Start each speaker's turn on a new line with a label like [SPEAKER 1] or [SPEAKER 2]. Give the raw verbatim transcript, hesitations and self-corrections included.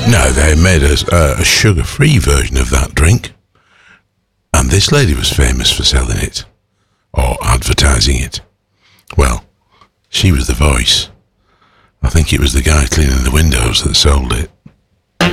[SPEAKER 1] No, they made a, a sugar-free version of that drink. And this lady was famous for selling it. Or advertising it. Well, she was the voice. I think it was the guy cleaning the windows that sold it.